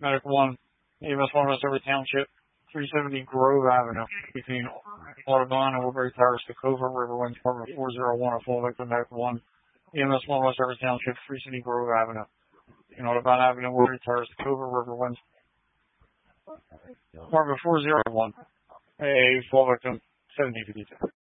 Medical 1, EMS 1 West Everett Township, 370 Grove Avenue, between Audubon and Woodbury Towers, Tacoma, Riverwind, Department 401, a full victim, Medical 1, EMS 1 West Everett Township, 370 Grove Avenue, in Audubon Avenue, Woodbury Towers, Tacoma, Riverwind, Department 401, a full victim, 1752.